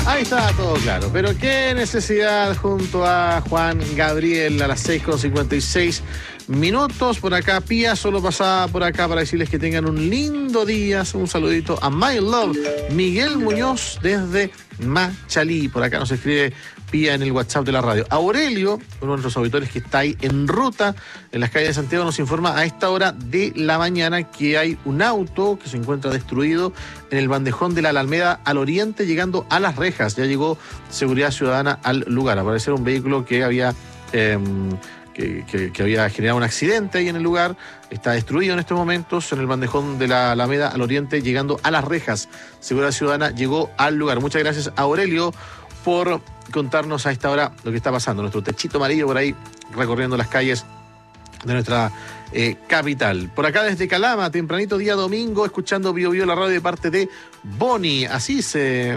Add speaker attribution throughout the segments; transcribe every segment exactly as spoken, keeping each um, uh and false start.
Speaker 1: Ahí está todo claro, pero qué necesidad junto a Juan Gabriel a las seis con cincuenta y seis minutos. Por acá Pía solo pasaba por acá para decirles que tengan un lindo día. Un saludito a My Love, Miguel Muñoz desde Machalí. Por acá nos escribe Pía en el WhatsApp de la radio. Aurelio, uno de nuestros auditores que está ahí en ruta en las calles de Santiago, nos informa a esta hora de la mañana que hay un auto que se encuentra destruido en el bandejón de la Alameda al oriente, llegando a Las Rejas. Ya llegó Seguridad Ciudadana al lugar. Al parecer un vehículo que había eh, que, que, que había generado un accidente ahí en el lugar. Está destruido en estos momentos en el bandejón de la Alameda al oriente, llegando a Las Rejas. Seguridad Ciudadana llegó al lugar. Muchas gracias, Aurelio, por contarnos a esta hora lo que está pasando. Nuestro techito amarillo por ahí recorriendo las calles de nuestra eh, capital. Por acá desde Calama, tempranito día domingo, escuchando Bio Bio la radio de parte de Boni. Así se,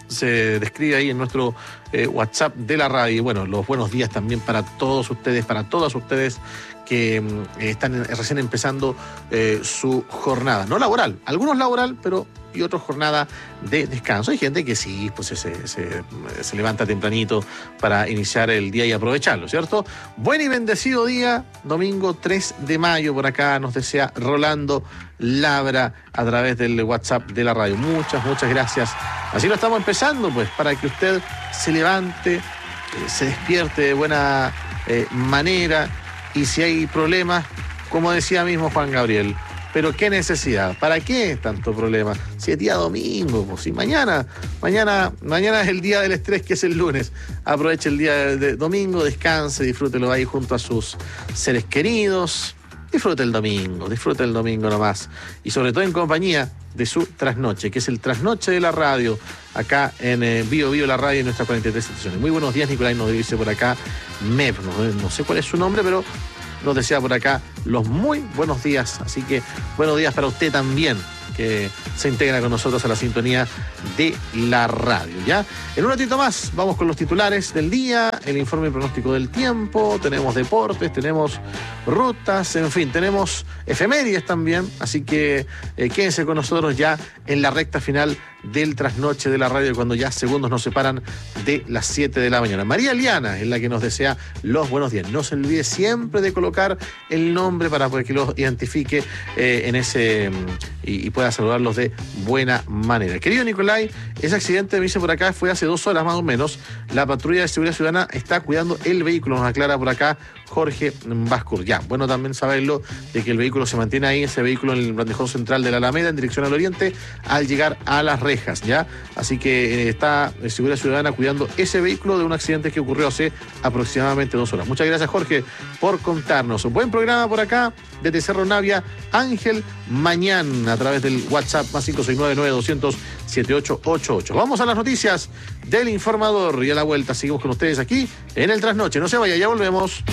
Speaker 1: se describe ahí en nuestro eh, WhatsApp de la radio. Y bueno, los buenos días también para todos ustedes, para todas ustedes que eh, están recién empezando eh, su jornada. No laboral, algunos laboral, pero y otros jornada de descanso. Hay gente que sí, pues se, se, se levanta tempranito para iniciar el día y aprovecharlo, ¿cierto? Buen y bendecido día, domingo tres de mayo, por acá nos desea Rolando Labra a través del WhatsApp de la radio. Muchas, muchas gracias. Así lo estamos empezando, pues, para que usted se levante, eh, se despierte de buena eh, manera, y si hay problemas, como decía mismo Juan Gabriel, pero qué necesidad, ¿para qué tanto problema? Si es día domingo, pues si mañana, mañana, mañana es el día del estrés, que es el lunes. Aproveche el día de, de domingo, descanse, disfrútelo ahí junto a sus seres queridos. Disfrute el domingo, disfrute el domingo nomás. Y sobre todo en compañía de su trasnoche, que es el trasnoche de la radio, acá en eh, Bio Bio la radio, en nuestras cuarenta y tres estaciones. Muy buenos días, Nicolás, nos dice por acá Mev, no, no sé cuál es su nombre, pero nos desea por acá los muy buenos días. Así que buenos días para usted también, que se integra con nosotros a la sintonía de la radio, ¿ya? En un ratito más vamos con los titulares del día, el informe pronóstico del tiempo, tenemos deportes, tenemos rutas, en fin, tenemos efemérides también, así que eh, quédense con nosotros ya en la recta final del trasnoche de la radio, cuando ya segundos nos separan de las siete de la mañana. María Liana es la que nos desea los buenos días. No se olvide siempre de colocar el nombre para que los identifique eh, en ese y, y pueda saludarlos de buena manera. Querido Nicolai, ese accidente, me dice por acá, fue hace dos horas más o menos. La patrulla de seguridad ciudadana está cuidando el vehículo, nos aclara por acá Jorge Vascur. Ya, bueno también saberlo de que el vehículo se mantiene ahí, ese vehículo en el bandejón central de la Alameda en dirección al oriente al llegar a Las Rejas, ¿ya? Así que eh, está eh, Seguridad Ciudadana cuidando ese vehículo de un accidente que ocurrió hace aproximadamente dos horas. Muchas gracias, Jorge, por contarnos. Un buen programa por acá desde Cerro Navia, Ángel Mañán, a través del WhatsApp más cinco seis nueve nueve dos cero cero siete ocho ocho ocho. Vamos a las noticias del Informador y a la vuelta seguimos con ustedes aquí en el Trasnoche. No se vaya, ya volvemos.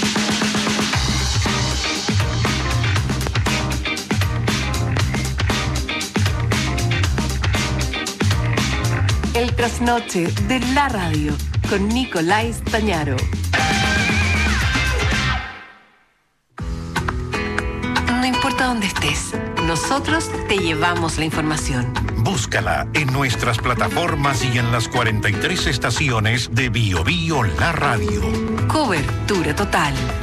Speaker 2: El Trasnoche de la radio con Nicolás Tañaro. No importa dónde estés, nosotros te llevamos la información.
Speaker 3: Búscala en nuestras plataformas y en las cuarenta y tres estaciones de Bio Bio la radio.
Speaker 2: Cobertura total.